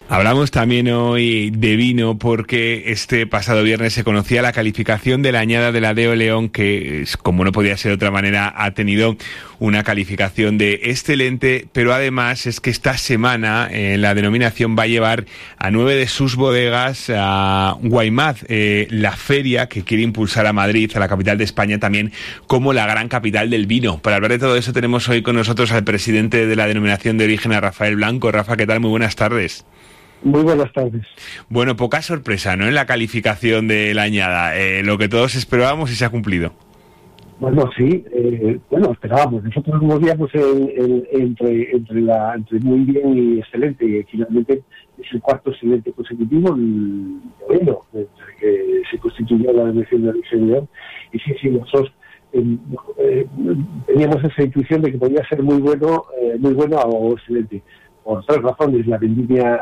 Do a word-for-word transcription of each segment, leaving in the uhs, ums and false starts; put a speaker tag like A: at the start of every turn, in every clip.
A: Hablamos también hoy de vino porque este pasado viernes se conocía la calificación de la añada de la Deo León, que, como no podía ser de otra manera, ha tenido una calificación de excelente, pero además es que esta semana eh, la denominación va a llevar a nueve de sus bodegas a Guaymaz, eh, la feria que quiere impulsar a Madrid, a la capital de España, también como la gran capital del vino. Para hablar de todo eso tenemos hoy con nosotros al presidente de la denominación de origen, a Rafael Blanco. Rafa, ¿qué tal? Muy buenas tardes.
B: Muy buenas tardes.
A: Bueno, poca sorpresa, ¿no?, en la calificación de la añada. Eh, lo que todos esperábamos y se ha cumplido.
B: Bueno, sí, eh, bueno, esperábamos. Nosotros nos movíamos en, en, entre, entre, la, entre muy bien y excelente, y finalmente es el cuarto excelente consecutivo, el noveno, desde que se constituyó la denominación de origen León. Y sí, sí, nosotros eh, eh, teníamos esa intuición de que podía ser muy bueno, eh, muy bueno o excelente. Por tres razones: la vendimia,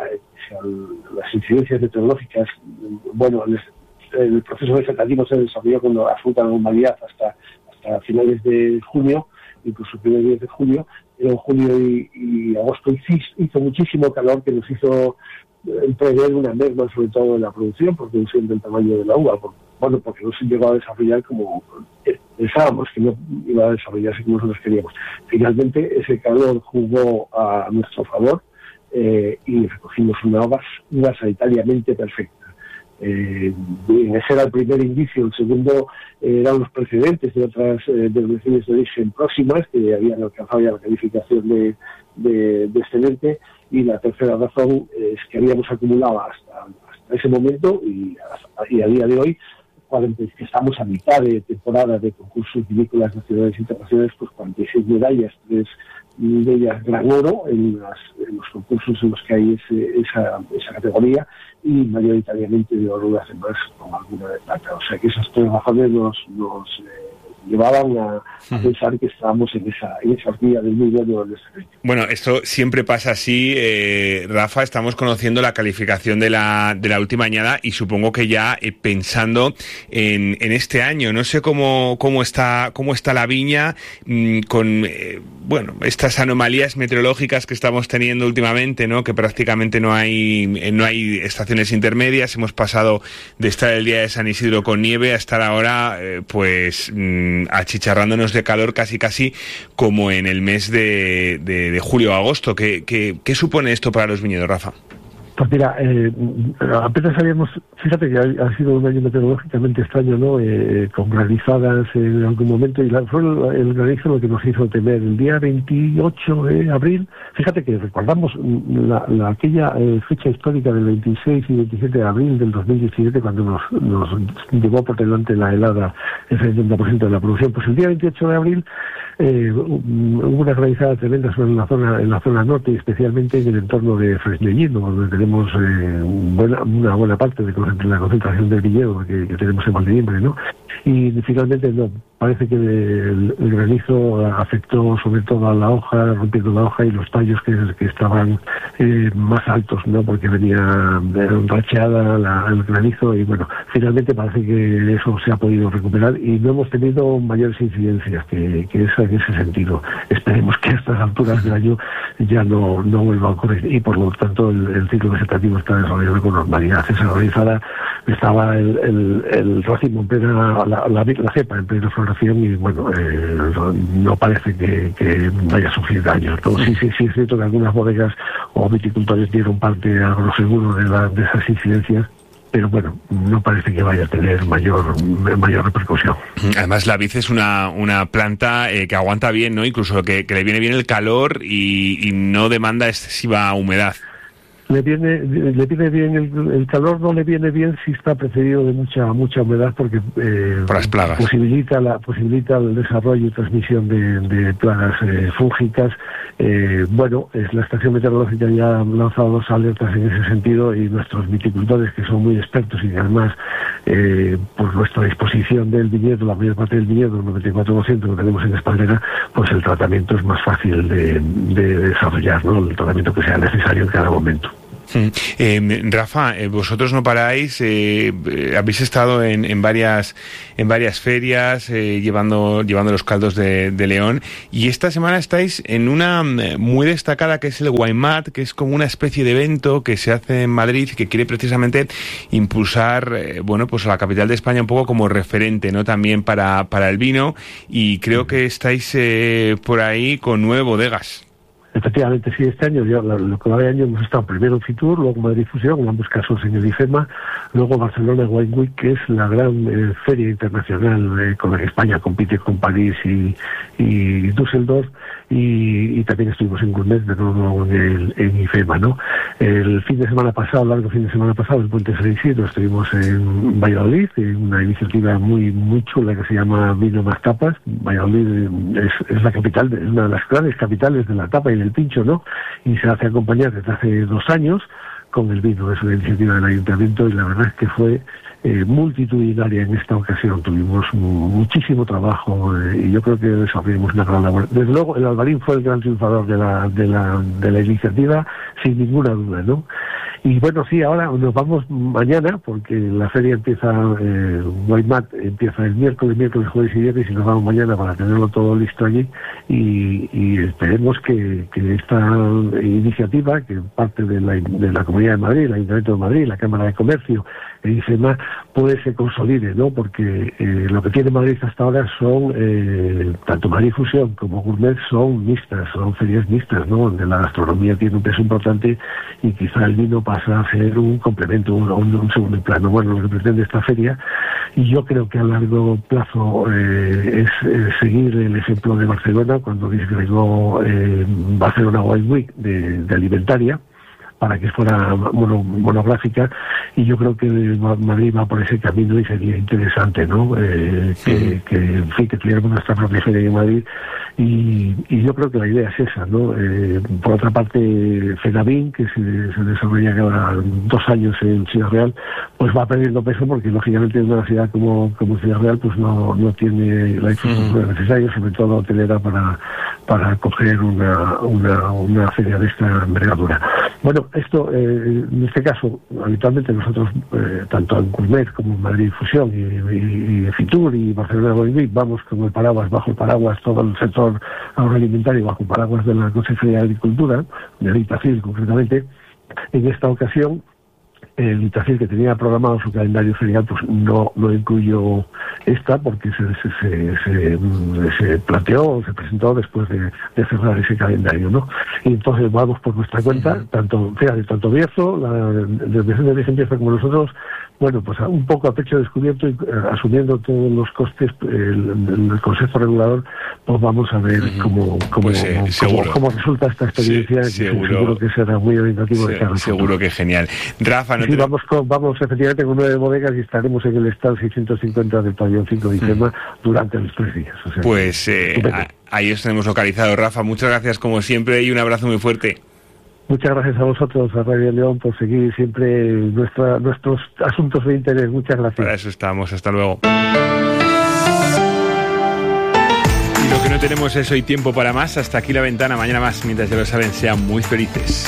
B: las incidencias meteorológicas. Bueno, el, el proceso vegetativo se desarrolló con absoluta normalidad hasta, hasta finales de junio, incluso primeros días de julio. Pero en julio y, y agosto hizo, hizo muchísimo calor, que nos hizo prever una merma, sobre todo en la producción, por reducción del tamaño de la uva. Por, bueno, porque no se llegó a desarrollar como pensábamos que no iba a desarrollarse como nosotros queríamos. Finalmente, ese calor jugó a nuestro favor eh, y recogimos una uva, uva sanitariamente perfecta. Eh, ese era el primer indicio. El segundo eh, eran los precedentes de otras eh, denominaciones de origen próximas que habían alcanzado ya la calificación de, de, de excelente. Y la tercera razón es que habíamos acumulado hasta, hasta ese momento y a, y a día de hoy, cuando que estamos a mitad de temporada de concursos vinícolas nacionales e internacionales, pues cuarenta y seis medallas, tres de ellas gran oro en, las, en los concursos en los que hay ese, esa, esa categoría, y mayoritariamente de oro las demás con alguna de plata. O sea que esas tres razones nos, nos eh, llevaban a, a pensar que estábamos en esa en esa horquilla del muy bueno del excelente.
A: Bueno, esto siempre pasa así, eh, Rafa. Estamos conociendo la calificación de la de la última añada y supongo que ya eh, pensando en, en este año. No sé cómo cómo está cómo está la viña mmm, con eh, bueno, estas anomalías meteorológicas que estamos teniendo últimamente, ¿no? Que prácticamente no hay no hay estaciones intermedias. Hemos pasado de estar el día de San Isidro con nieve a estar ahora eh, pues mmm, achicharrándonos de calor casi casi como en el mes de, de, de julio o agosto. ¿Qué, qué, ¿Qué supone esto para los viñedos, Rafa?
B: Pues mira, eh, apenas sabíamos, fíjate que ha, ha sido un año meteorológicamente extraño, ¿no? Eh, con granizadas en algún momento, y la, fue el, el granizo lo que nos hizo temer. El día veintiocho de abril, fíjate que recordamos la, la aquella eh, fecha histórica del veintiséis y veintisiete de abril del dos mil diecisiete, cuando nos, nos llevó por delante la helada, ese setenta por ciento de la producción. Pues el día veintiocho de abril eh, hubo una granizada tremenda en la zona en la zona norte, y especialmente en el entorno de Fresnellino, donde tenemos eh, buena, una buena parte de la concentración del viñedo que, que tenemos en Valdeimbre, ¿no? Y finalmente no, parece que el, el granizo afectó sobre todo a la hoja, rompiendo la hoja y los tallos que, que estaban eh, más altos, ¿no? Porque venía racheada la, el granizo, y bueno, finalmente parece que eso se ha podido recuperar y no hemos tenido mayores incidencias que, que esa en ese sentido. Esperemos que a estas alturas del año ya no, no vuelva a ocurrir, y por lo tanto el, el ciclo vegetativo está desarrollado con normalidad. Esa organizada estaba el, el, el racimo en plena, la, la, la cepa en plena floración, y bueno, eh, no parece que, que vaya a sufrir daños, ¿no? Sí, sí, sí es cierto que algunas bodegas o viticultores dieron parte a lo seguro de, la, de esas incidencias, pero bueno, no parece que vaya a tener mayor mayor repercusión.
A: Además, la vid es una una planta eh, que aguanta bien, ¿no? Incluso que, que le viene bien el calor y, y no demanda excesiva humedad.
B: Le viene le viene bien el, el calor, no le viene bien si está precedido de mucha mucha humedad, porque eh,
A: por las plagas
B: posibilita la posibilita el desarrollo y transmisión de, de plagas eh, fúngicas. Eh, bueno, es la estación meteorológica ya ha lanzado dos alertas en ese sentido, y nuestros viticultores, que son muy expertos y además eh, por nuestra disposición del viñedo, la mayor parte del viñedo, el noventa y cuatro por ciento que tenemos en espaldera, pues el tratamiento es más fácil de, de desarrollar, ¿no? El tratamiento que sea necesario en cada momento.
A: Eh, Rafa, eh, vosotros no paráis, eh, eh, habéis estado en, en varias en varias ferias eh, llevando llevando los caldos de, de León, y esta semana estáis en una muy destacada que es el Wine-Mat, que es como una especie de evento que se hace en Madrid y que quiere precisamente impulsar eh, bueno, pues a la capital de España un poco como referente, ¿no? También para, para el vino, y creo que estáis eh, por ahí con nueve bodegas.
B: Efectivamente, sí, este año, ya, lo, lo que va de año, hemos estado primero en Fitur, luego Madrid Fusión, en ambos casos en el IFEMA, luego Barcelona Wine Week, que es la gran eh, feria internacional eh, con la que España compite con París y, y Düsseldorf, y, y también estuvimos en Gourmet, de nuevo en, el, en IFEMA, ¿no? El fin de semana pasado, largo fin de semana pasado, el Puente San Isidro, estuvimos en Valladolid, en una iniciativa muy muy chula que se llama Vino más Tapas. Valladolid es, es la capital, es una de las grandes capitales de la tapa y del pincho, ¿no? Y se hace acompañar desde hace dos años con el vino. Es una iniciativa del Ayuntamiento y la verdad es que fue eh, multitudinaria en esta ocasión. Tuvimos muchísimo trabajo eh, y yo creo que desarrollamos una gran labor. Desde luego, el Albarín fue el gran triunfador de la, de la, de la iniciativa, sin ninguna duda, ¿no? Y bueno, sí, ahora nos vamos mañana, porque la feria empieza, eh, Wine-Mat empieza el miércoles, miércoles, jueves y viernes, y nos vamos mañana para tenerlo todo listo allí, y, y esperemos que, que esta iniciativa, que parte de la, de la Comunidad de Madrid, el Ayuntamiento de Madrid, la Cámara de Comercio, el IFEMA, pues se consolide, ¿no? Porque eh, lo que tiene Madrid hasta ahora son, eh, tanto Madrid Fusión como Gourmet son mixtas, son ferias mixtas, ¿no? Donde la gastronomía tiene un peso importante y quizá el vino pasa a ser un complemento, un, un, un segundo plano. Bueno, lo que pretende esta feria, y yo creo que a largo plazo eh, es eh, seguir el ejemplo de Barcelona, cuando disgregó eh, Barcelona Wine Week de, de alimentaria, para que fuera mono, monográfica, y yo creo que Madrid va por ese camino y sería interesante, ¿no? Eh, que, sí. que, en fin, que tuviéramos nuestra propia feria en Madrid, y, y yo creo que la idea es esa, ¿no? Eh, por otra parte, FENAVIN, que se, se desarrolla ahora dos años en Ciudad Real, pues va perdiendo peso, porque lógicamente en una ciudad como, como Ciudad Real pues no, no tiene la infraestructura mm. necesaria, sobre todo la hotelera, para, para acoger una, una, una feria de esta envergadura. Bueno, esto, eh, en este caso, habitualmente nosotros, eh, tanto en Gourmet como en Madrid Fusión y, y, y Fitur y Barcelona Wine Week, vamos con el paraguas, bajo el paraguas, todo el sector agroalimentario bajo el paraguas de la Consejería de Agricultura, de Itacil concretamente. En esta ocasión, el Itacil, que tenía programado su calendario ferial, pues no, no incluyó esta, porque se, se, se, se, se planteó, se presentó después de, de cerrar ese calendario, ¿no? Y entonces vamos por nuestra cuenta, sí. tanto, fíjate, tanto Bierzo, la Delegación de Origen Bierzo, como nosotros, bueno, pues un poco a pecho descubierto y eh, asumiendo todos los costes, el, el Consejo Regulador, pues vamos a ver cómo, cómo,
A: pues, eh,
B: cómo, cómo resulta esta experiencia, sí, seguro, que seguro que será muy orientativo.
A: Sí,
B: de cada
A: seguro que genial. Rafa, no
B: sí,
A: te...
B: vamos, con, vamos efectivamente con nueve bodegas y estaremos en el stand seiscientos cincuenta del pabellón cinco de IFEMA mm. durante los tres días. O sea,
A: pues eh, a, ahí os tenemos localizado, Rafa. Muchas gracias como siempre y un abrazo muy fuerte.
B: Muchas gracias a vosotros, a Radio León, por seguir siempre nuestra, nuestros asuntos de interés. Muchas gracias.
A: Para eso estamos. Hasta luego. Y lo que no tenemos es hoy tiempo para más. Hasta aquí la ventana. Mañana más. Mientras ya lo saben, sean muy felices.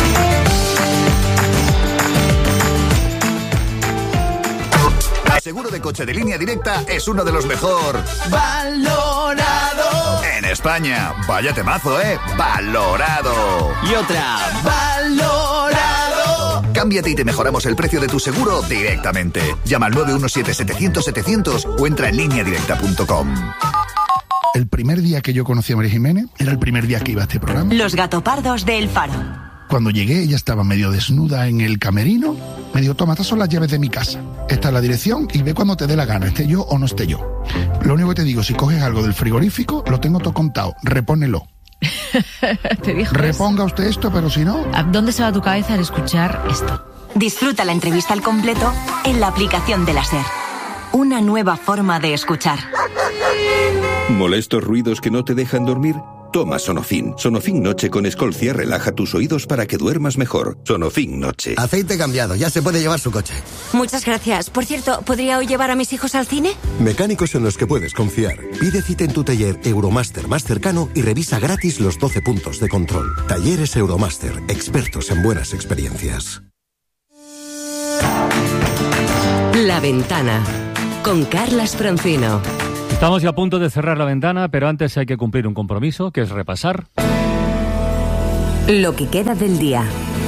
C: Seguro de coche de Línea Directa es uno de los mejor valorado en España. Vaya temazo, ¿eh? Valorado.
D: Y otra, valorado.
C: Cámbiate y te mejoramos el precio de tu seguro directamente. Llama al nueve uno siete, setecientos, setecientos o entra en línea directa punto com.
E: El primer día que yo conocí a María Jiménez era el primer día que iba a este programa.
F: Los gatopardos de El Faro.
E: Cuando llegué, ella estaba medio desnuda en el camerino. Me dijo, toma, estas son las llaves de mi casa. Esta es la dirección y ve cuando te dé la gana, esté yo o no esté yo. Lo único que te digo, si coges algo del frigorífico, lo tengo todo contado, repónelo.
G: ¿Te dijo
E: Reponga
G: eso?
E: Usted esto, pero si no...
G: ¿A dónde se va tu cabeza al escuchar esto?
F: Disfruta la entrevista al completo en la aplicación de la SER. Una nueva forma de escuchar.
H: ¿Molestos ruidos que no te dejan dormir?
D: Toma Sonofin. Sonofin Noche con Escolcia relaja tus oídos para que duermas mejor. Sonofin Noche.
H: Aceite cambiado, ya se puede llevar su coche.
I: Muchas gracias. Por cierto, ¿podría hoy llevar a mis hijos al cine?
J: Mecánicos en los que puedes confiar. Pide cita en tu taller Euromaster más cercano y revisa gratis los doce puntos de control. Talleres Euromaster, expertos en buenas experiencias.
K: La Ventana, con Carlas Francino.
L: Estamos ya a punto de cerrar La Ventana, pero antes hay que cumplir un compromiso, que es repasar
K: lo que queda del día,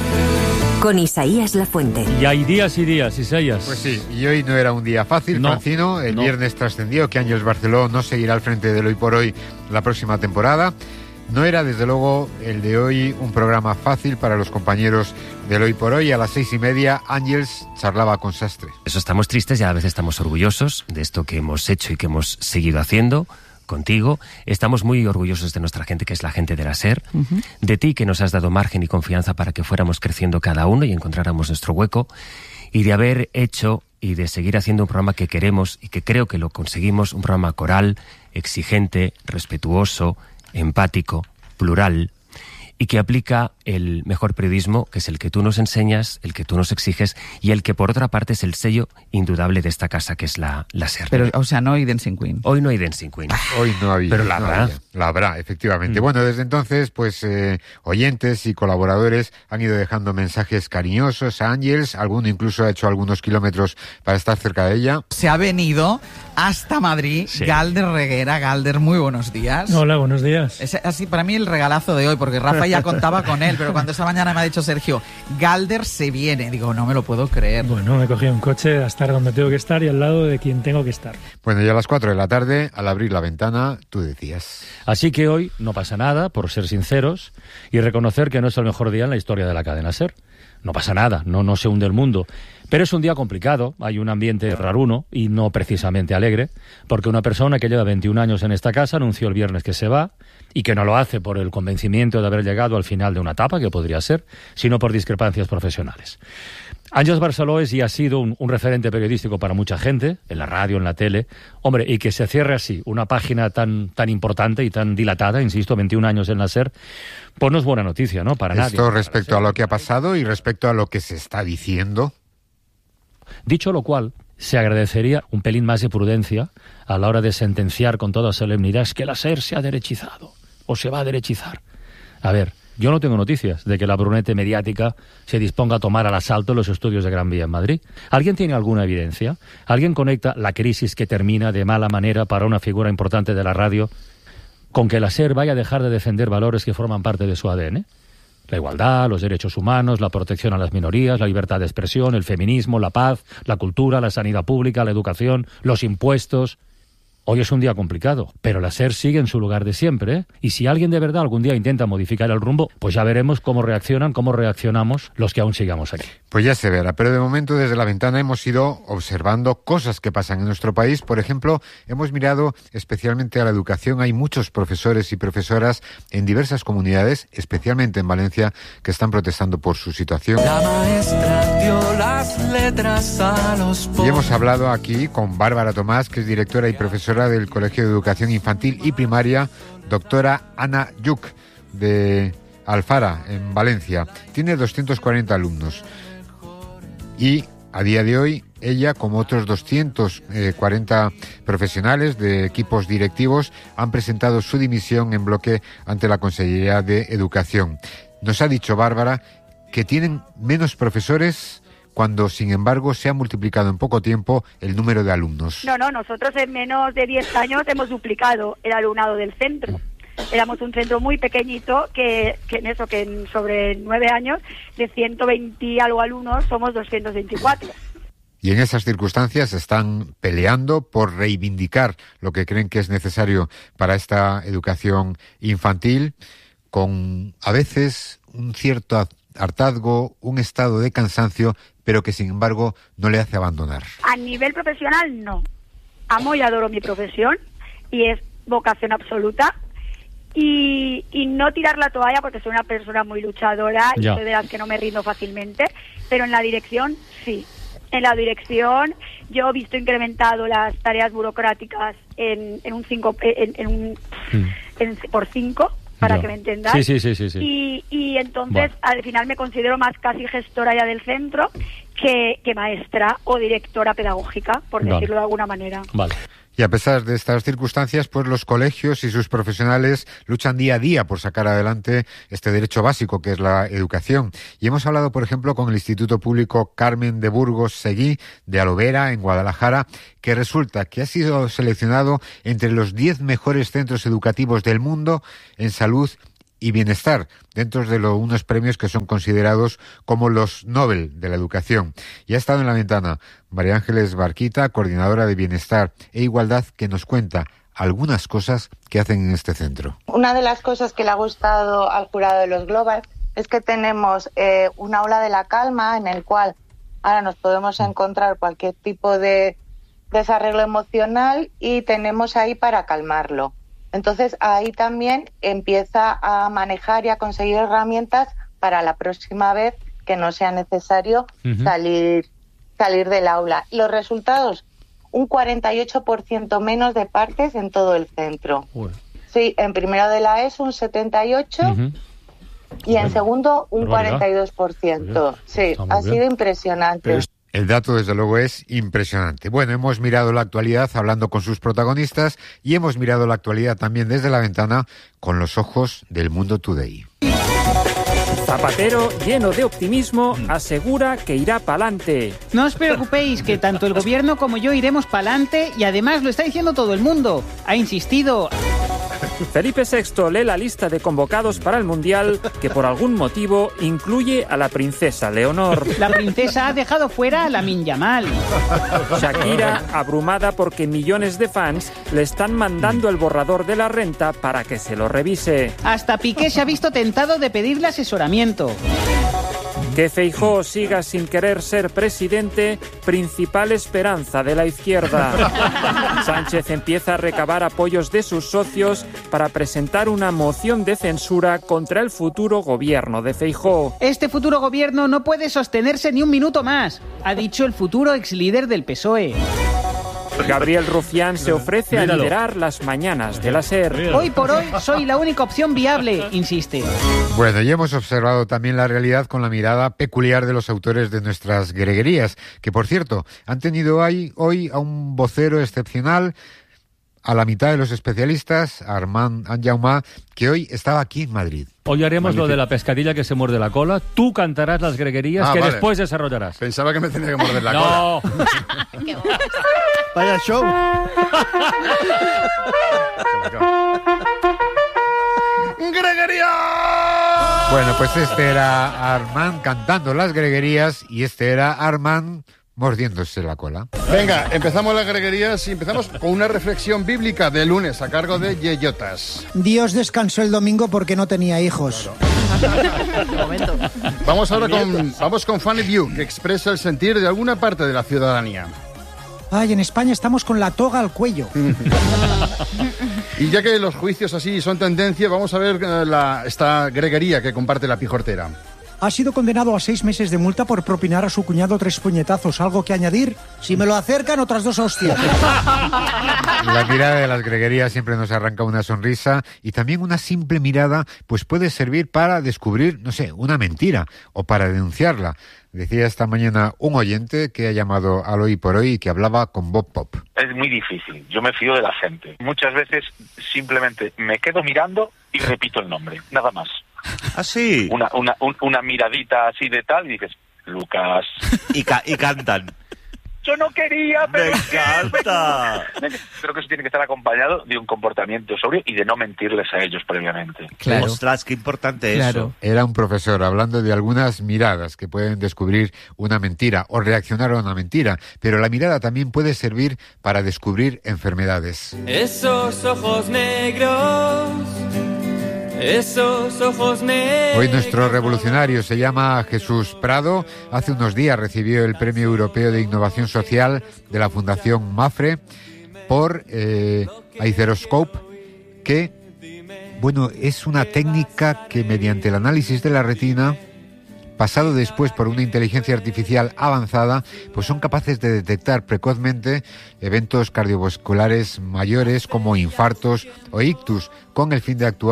K: con Isaías Lafuente.
L: Y hay días y días, Isaías.
M: Pues sí, y hoy no era un día fácil, no, Francino. El no. viernes trascendió que Ángeles Barceló no seguirá al frente del Hoy por Hoy la próxima temporada. No era, desde luego, el de hoy un programa fácil para los compañeros del Hoy por Hoy. A las seis y media, Ángeles charlaba con Sastre.
N: Eso, estamos tristes y a la vez estamos orgullosos de esto que hemos hecho y que hemos seguido haciendo contigo. Estamos muy orgullosos de nuestra gente, que es la gente de la SER, uh-huh. de ti, que nos has dado margen y confianza para que fuéramos creciendo cada uno y encontráramos nuestro hueco, y de haber hecho y de seguir haciendo un programa que queremos y que creo que lo conseguimos, un programa coral, exigente, respetuoso, empático, plural, y que aplica el mejor periodismo, que es el que tú nos enseñas, el que tú nos exiges, y el que, por otra parte, es el sello indudable de esta casa, que es la, la SER.
O: Pero, o sea, no hay Dancing Queen.
N: Hoy no hay Dancing Queen.
M: Hoy no había.
N: Pero la habrá.
M: No la habrá, efectivamente. Mm. Bueno, desde entonces, pues, eh, oyentes y colaboradores han ido dejando mensajes cariñosos a Ángeles. Alguno incluso ha hecho algunos kilómetros para estar cerca de ella.
O: Se ha venido hasta Madrid, sí. Galder Reguera. Galder, muy buenos días.
P: Hola, buenos días.
O: Es así, para mí, el regalazo de hoy, porque Rafa ya contaba con él, pero cuando esta mañana me ha dicho Sergio, Galder se viene, digo, no me lo puedo creer.
P: Bueno, me he cogido un coche a estar donde tengo que estar y al lado de quien tengo que estar.
M: Bueno, ya a las cuatro de la tarde, al abrir la ventana, tú decías.
L: Así que hoy no pasa nada, por ser sinceros, y reconocer que no es el mejor día en la historia de la cadena SER. No pasa nada, no, no se hunde el mundo. Pero es un día complicado, hay un ambiente raruno y no precisamente alegre, porque una persona que lleva veintiún años en esta casa anunció el viernes que se va, y que no lo hace por el convencimiento de haber llegado al final de una etapa, que podría ser, sino por discrepancias profesionales. Ángeles Barceló es y ha sido un, un referente periodístico para mucha gente, en la radio, en la tele. Hombre, y que se cierre así una página tan, tan importante y tan dilatada, insisto, veintiún años en la SER, pues no es buena noticia, ¿no? Para nadie.
M: Esto respecto a lo que ha pasado y respecto a lo que se está diciendo.
L: Dicho lo cual, se agradecería un pelín más de prudencia a la hora de sentenciar con toda solemnidad que la SER se ha derechizado o se va a derechizar. A ver, yo no tengo noticias de que la brunete mediática se disponga a tomar al asalto los estudios de Gran Vía en Madrid. ¿Alguien tiene alguna evidencia? ¿Alguien conecta la crisis que termina de mala manera para una figura importante de la radio con que la SER vaya a dejar de defender valores que forman parte de su A D N? La igualdad, los derechos humanos, la protección a las minorías, la libertad de expresión, el feminismo, la paz, la cultura, la sanidad pública, la educación, los impuestos. Hoy es un día complicado, pero la SER sigue en su lugar de siempre, ¿eh? Y si alguien de verdad algún día intenta modificar el rumbo, pues ya veremos cómo reaccionan, cómo reaccionamos los que aún sigamos aquí.
M: Pues ya se verá, pero de momento desde la ventana hemos ido observando cosas que pasan en nuestro país. Por ejemplo, hemos mirado especialmente a la educación. Hay muchos profesores y profesoras en diversas comunidades, especialmente en Valencia, que están protestando por su situación.
Q: La maestra dio las letras a los
M: y hemos hablado aquí con Bárbara Tomás, que es directora y profesora del Colegio de Educación Infantil y Primaria, doctora Ana Yuc, de Alfara, en Valencia. Tiene doscientos cuarenta alumnos y a día de hoy ella, como otros doscientos cuarenta profesionales de equipos directivos, han presentado su dimisión en bloque ante la Consellería de Educación. Nos ha dicho Bárbara que tienen menos profesores cuando, sin embargo, se ha multiplicado en poco tiempo el número de alumnos.
R: No, no, nosotros en menos de diez años hemos duplicado el alumnado del centro. Éramos un centro muy pequeñito que, que en eso, que en sobre nueve años, de ciento veinte algo alumnos, somos doscientos veinticuatro.
M: Y en esas circunstancias están peleando por reivindicar lo que creen que es necesario para esta educación infantil, con a veces un cierto hartazgo, un estado de cansancio, pero que sin embargo no le hace abandonar.
R: A nivel profesional, no. Amo y adoro mi profesión y es vocación absoluta. Y, y no tirar la toalla porque soy una persona muy luchadora y soy de las que no me rindo fácilmente, pero en la dirección sí. En la dirección yo he visto incrementado las tareas burocráticas en, en un cinco en, en un mm. en, por cinco para
L: Ya.
R: que me entendáis.
L: Sí, sí, sí, sí, sí.
R: Y, y entonces,
L: Bueno.
R: al final me considero más casi gestora ya del centro que, que maestra o directora pedagógica, por
M: Vale.
R: decirlo de alguna manera.
L: Vale.
M: Y a pesar de estas circunstancias, pues los colegios y sus profesionales luchan día a día por sacar adelante este derecho básico que es la educación. Y hemos hablado, por ejemplo, con el Instituto Público Carmen de Burgos Seguí de Alovera, en Guadalajara, que resulta que ha sido seleccionado entre los diez mejores centros educativos del mundo en salud y bienestar, dentro de lo, unos premios que son considerados como los Nobel de la educación. Y ha estado en la ventana María Ángeles Barquita, coordinadora de Bienestar e Igualdad, que nos cuenta algunas cosas que hacen en este centro.
S: Una de las cosas que le ha gustado al jurado de los Global es que tenemos eh, un aula de la calma en el cual ahora nos podemos encontrar cualquier tipo de desarreglo emocional y tenemos ahí para calmarlo. Entonces ahí también empieza a manejar y a conseguir herramientas para la próxima vez que no sea necesario
T: Ujú.
S: salir salir del aula. Los resultados, un cuarenta y ocho por ciento menos de partes en todo el centro.
L: Uy.
S: Sí, en primero de la ESO un setenta y ocho por ciento
L: Ujú.
S: y en segundo un
M: barbaridad.
S: cuarenta y dos por ciento. Sí,
M: Está muy
S: ha
M: bien.
S: sido impresionante.
M: El dato, desde luego, es impresionante. Bueno, hemos mirado la actualidad hablando con sus protagonistas y hemos mirado la actualidad también desde la ventana con los ojos del Mundo Today.
T: Zapatero, lleno de optimismo, asegura que irá pa'lante.
U: No os preocupéis, que tanto el gobierno como yo iremos pa'lante y además lo está diciendo todo el mundo. Ha insistido.
T: Felipe sexto lee la lista de convocados para el Mundial que por algún motivo incluye a la princesa Leonor.
U: La princesa ha dejado fuera a Lamine Yamal.
T: Shakira, abrumada porque millones de fans le están mandando el borrador de la renta para que se lo revise.
U: Hasta Piqué se ha visto tentado de pedirle asesoramiento.
T: Que Feijóo siga sin querer ser presidente, principal esperanza de la izquierda. Sánchez empieza a recabar apoyos de sus socios para presentar una moción de censura contra el futuro gobierno de Feijóo.
U: Este futuro gobierno no puede sostenerse ni un minuto más, ha dicho el futuro ex líder del P S O E.
T: Gabriel Rufián se ofrece a
U: Míralo.
T: liderar las mañanas de la SER.
U: Hoy por hoy soy la única opción viable, insiste.
M: Bueno, y hemos observado también la realidad con la mirada peculiar de los autores de nuestras greguerías, que, por cierto, han tenido ahí, hoy a un vocero excepcional, a la mitad de los especialistas, Armand Anjaumá, que hoy estaba aquí en Madrid.
L: Hoy haremos
M: Magnífico.
L: lo de la pescadilla que se muerde la cola. Tú cantarás las greguerías
V: Ah,
L: que
V: vale.
L: después desarrollarás.
V: Pensaba que me tenía que morder la
L: No.
V: cola.
W: Vaya show.
V: ¡Greguería!
M: Bueno, pues este era Armand cantando las greguerías y este era Armand mordiéndose la cola.
V: Venga, empezamos las greguerías y empezamos con una reflexión bíblica de lunes a cargo de Yeyotas.
X: Dios descansó el domingo porque no tenía hijos.
V: Vamos ahora con, vamos con Funny View, que expresa el sentir de alguna parte de la ciudadanía.
X: Ay, en España estamos con la toga al cuello.
V: Y ya que los juicios así son tendencia, vamos a ver eh, la, esta greguería que comparte la Pijortera.
X: Ha sido condenado a seis meses de multa por propinar a su cuñado tres puñetazos. ¿Algo que añadir? Si me lo acercan, otras dos hostias.
M: La mirada de las greguerías siempre nos arranca una sonrisa y también una simple mirada pues puede servir para descubrir, no sé, una mentira o para denunciarla. Decía esta mañana un oyente que ha llamado al Hoy por Hoy y que hablaba con Bob Pop.
Y: Es muy difícil, yo me fío de la gente. Muchas veces simplemente me quedo mirando y repito el nombre, nada más.
W: ¿Ah, sí?
Y: Una, una, un- una miradita así de tal y dices, Lucas.
W: Y, ca- y cantan.
Y: Yo no quería, pero...
W: ¡Me
Y: es que-
W: encanta!
Y: Creo que eso tiene que estar acompañado de un comportamiento sobrio y de no mentirles a ellos previamente.
W: Ostras, qué importante eso.
M: Era un profesor hablando de algunas miradas que pueden descubrir una mentira o reaccionar a una mentira, pero la mirada también puede servir para descubrir enfermedades.
Q: Esos ojos negros, esos ojos negros.
M: Hoy nuestro revolucionario se llama Jesús Prado. Hace unos días recibió el Premio Europeo de Innovación Social de la Fundación MAFRE por eh, Aitheroscope, que, bueno, es una técnica que mediante el análisis de la retina, pasado después por una inteligencia artificial avanzada, pues son capaces de detectar precozmente eventos cardiovasculares mayores como infartos o ictus, con el fin de actuar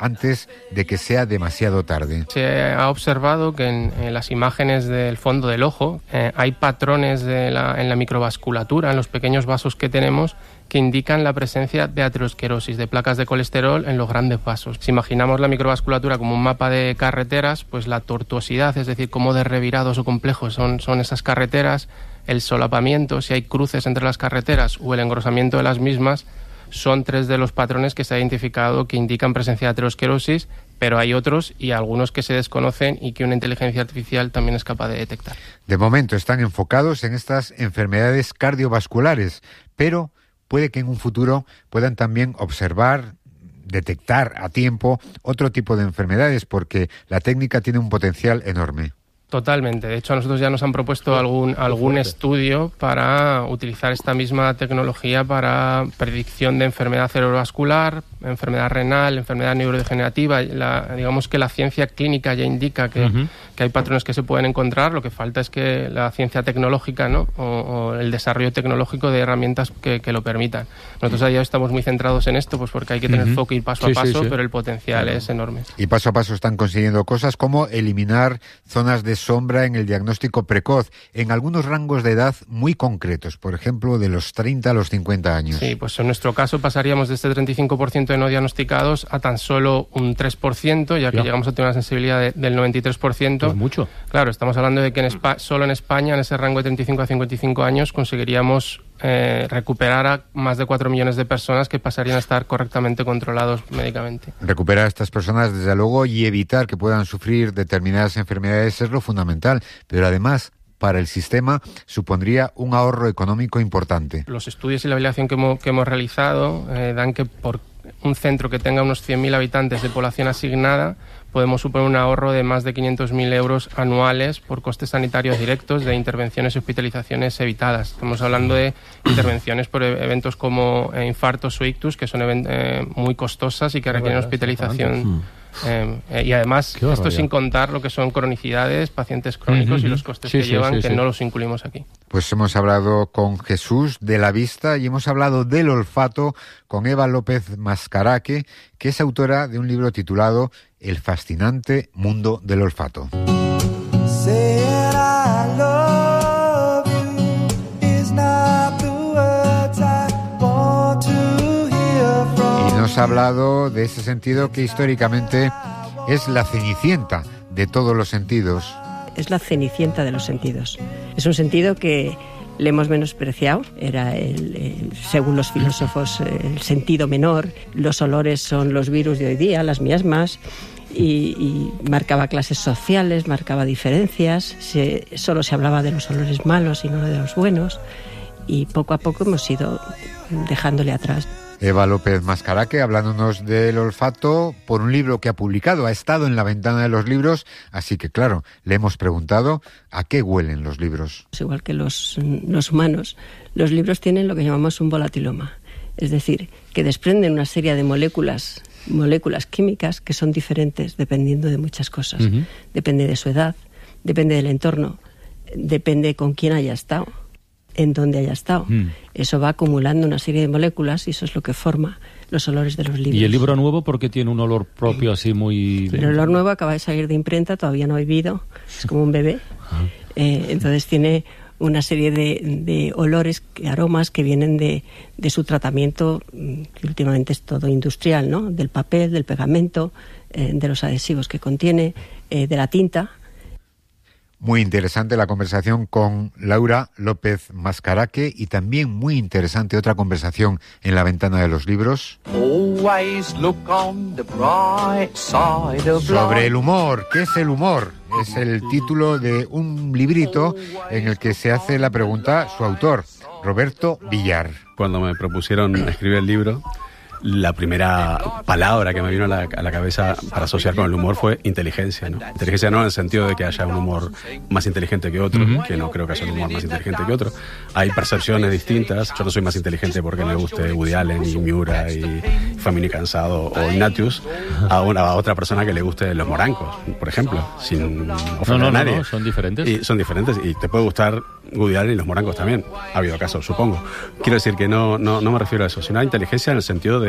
M: antes de que sea demasiado tarde.
A: Se ha observado que en, en las imágenes del fondo del ojo eh, hay patrones de la, en la microvasculatura, en los pequeños vasos que tenemos, que indican la presencia de aterosclerosis, de placas de colesterol en los grandes vasos. Si imaginamos la microvasculatura como un mapa de carreteras, pues la tortuosidad, es decir, cómo de revirados o complejos son, son esas carreteras, el solapamiento, si hay cruces entre las carreteras o el engrosamiento de las mismas, son tres de los patrones que se ha identificado que indican presencia de aterosclerosis, pero hay otros y algunos que se desconocen y que una inteligencia artificial también es capaz de detectar.
M: De momento están enfocados en estas enfermedades cardiovasculares, pero puede que en un futuro puedan también observar, detectar a tiempo otro tipo de enfermedades, porque la técnica tiene un potencial enorme.
A: Totalmente. De hecho, a nosotros ya nos han propuesto algún algún estudio para utilizar esta misma tecnología para predicción de enfermedad cerebrovascular, enfermedad renal, enfermedad neurodegenerativa. La, digamos que la ciencia clínica ya indica que, uh-huh. que hay patrones que se pueden encontrar. Lo que falta es que la ciencia tecnológica, ¿no? o, o el desarrollo tecnológico de herramientas que, que lo permitan. Nosotros allá estamos muy centrados en esto, pues porque hay que tener uh-huh. foco y ir paso sí, a paso, sí, sí. pero el potencial claro. es enorme.
M: Y paso a paso están consiguiendo cosas como eliminar zonas de sombra en el diagnóstico precoz en algunos rangos de edad muy concretos, por ejemplo, de los treinta a los cincuenta años.
A: Sí, pues en nuestro caso pasaríamos de este treinta y cinco por ciento de no diagnosticados a tan solo un tres por ciento, ya que ya. llegamos a tener una sensibilidad de, del noventa y tres por ciento.
L: Es mucho.
A: Claro, estamos hablando de que en Espa- solo en España, en ese rango de treinta y cinco a cincuenta y cinco años, conseguiríamos eh, recuperar a más de cuatro millones de personas que pasarían a estar correctamente controlados médicamente.
M: Recuperar a estas personas, desde luego, y evitar que puedan sufrir determinadas enfermedades es lo fundamental, pero además, para el sistema supondría un ahorro económico importante.
A: Los estudios y la evaluación que hemos, que hemos realizado eh, dan que por un centro que tenga unos cien mil habitantes de población asignada podemos suponer un ahorro de más de quinientos mil euros anuales por costes sanitarios directos de intervenciones y hospitalizaciones evitadas. Estamos hablando de intervenciones por eventos como eh, infartos o ictus, que son eh, muy costosas y que requieren hospitalización. Eh, eh, y además, esto sin contar lo que son cronicidades, pacientes crónicos uh-huh. y los costes sí, que sí, llevan, sí, que sí. no los incluimos aquí.
M: Pues hemos hablado con Jesús de la vista y hemos hablado del olfato con Eva López Mascaraque, que es autora de un libro titulado El fascinante mundo del olfato. Nos ha hablado de ese sentido que históricamente es la cenicienta de todos los sentidos.
B: Es la cenicienta de los sentidos. Es un sentido que le hemos menospreciado. Era, el, el, según los filósofos, el sentido menor. Los olores son los virus de hoy día, las miasmas. Y, y marcaba clases sociales, marcaba diferencias. Se, solo se hablaba de los olores malos y no de los buenos. Y poco a poco hemos ido dejándole atrás.
M: Eva López Mascaraque, hablándonos del olfato por un libro que ha publicado, ha estado en la ventana de los libros, así que claro, le hemos preguntado a qué huelen los libros.
B: Es igual que los, los humanos, los libros tienen lo que llamamos un volatiloma, es decir, que desprenden una serie de moléculas, moléculas químicas que son diferentes dependiendo de muchas cosas. Uh-huh. Depende de su edad, depende del entorno, depende con quién haya estado, en donde haya estado. Mm. Eso va acumulando una serie de moléculas y eso es lo que forma los olores de los libros.
L: ¿Y el libro nuevo por qué tiene un olor propio así muy...?
B: El olor nuevo acaba de salir de imprenta, todavía no ha vivido, es como un bebé. Ah. Eh, entonces tiene una serie de, de olores, aromas que vienen de, de su tratamiento, que últimamente es todo industrial, ¿no? Del papel, del pegamento, eh, de los adhesivos que contiene, eh, de la tinta.
M: Muy interesante la conversación con Laura López Mascaraque y también muy interesante otra conversación en la ventana de los libros sobre el humor. ¿Qué es el humor? Es el título de un librito en el que se hace la pregunta su autor, Roberto Villar.
C: Cuando me propusieron escribir el libro, la primera palabra que me vino a la, a la cabeza para asociar con el humor fue inteligencia, ¿no? Inteligencia no en el sentido de que haya un humor más inteligente que otro, uh-huh. que no creo que haya un humor más inteligente que otro. Hay percepciones distintas. Yo no soy más inteligente porque me guste Woody Allen y Miura y Family Cansado o Ignatius a, una, a otra persona que le guste Los Morancos, por ejemplo, sin ofender
L: no, no,
C: a nadie.
L: No, no, son diferentes.
C: Y son diferentes y te puede gustar Woody Allen y Los Morancos también. Ha habido casos, supongo. Quiero decir que no, no, no me refiero a eso, sino a inteligencia en el sentido de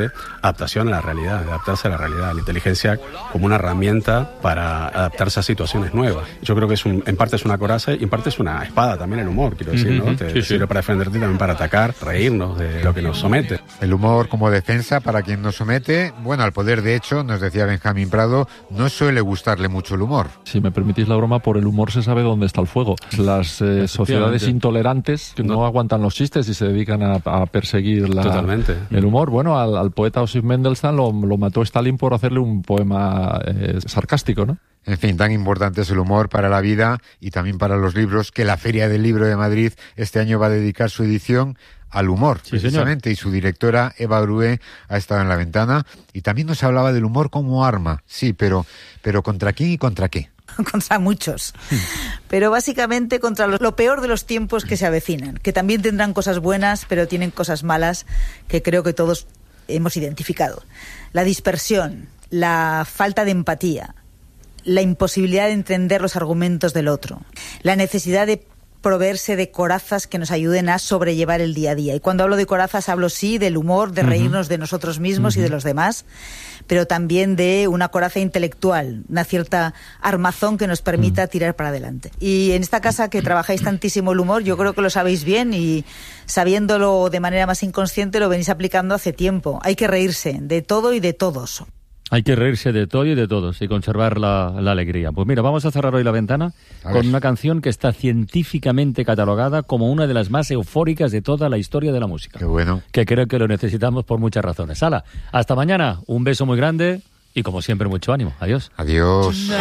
C: de adaptación a la realidad, de adaptarse a la realidad, la inteligencia como una herramienta para adaptarse a situaciones nuevas. Yo creo que es un, en parte es una coraza y en parte es una espada también el humor, quiero decir, ¿no? Te,
M: Sí,
C: te
M: sí.
C: sirve para defenderte y también para atacar, reírnos de lo que nos somete.
M: El humor como defensa para quien nos somete, bueno, al poder de hecho, nos decía Benjamín Prado, no suele gustarle mucho el humor.
D: Si me permitís la broma, por el humor se sabe dónde está el fuego. Las eh, sociedades intolerantes no. no aguantan los chistes y se dedican a, a perseguir la,
C: Totalmente.
D: el humor. Bueno, al, al poeta Osip Mendelssohn lo, lo mató Stalin por hacerle un poema eh, sarcástico, ¿no?
M: En fin, tan importante es el humor para la vida y también para los libros, que la Feria del Libro de Madrid este año va a dedicar su edición al humor,
D: Sí,
M: precisamente,
D: señor.
M: y su directora, Eva Brué, ha estado en la ventana y también nos hablaba del humor como arma. Sí, pero, pero ¿contra quién y contra qué?
E: Contra muchos, pero básicamente contra lo, lo peor de los tiempos que se avecinan, que también tendrán cosas buenas, pero tienen cosas malas que creo que todos hemos identificado. La dispersión, la falta de empatía, la imposibilidad de entender los argumentos del otro, la necesidad de proveerse de corazas que nos ayuden a sobrellevar el día a día. Y cuando hablo de corazas hablo sí del humor, de reírnos de nosotros mismos uh-huh. y de los demás, pero también de una coraza intelectual, una cierta armazón que nos permita uh-huh. tirar para adelante. Y en esta casa que trabajáis tantísimo el humor, yo creo que lo sabéis bien y sabiéndolo de manera más inconsciente lo venís aplicando hace tiempo. Hay que reírse de todo y de todos.
L: Hay que reírse de todo y de todos y conservar la, la alegría. Pues mira, vamos a cerrar hoy la ventana a con ver. una canción que está científicamente catalogada como una de las más eufóricas de toda la historia de la música.
M: Qué bueno.
L: Que creo que lo necesitamos por muchas razones. Hala, hasta mañana. Un beso muy grande y como siempre mucho ánimo. Adiós.
M: Adiós.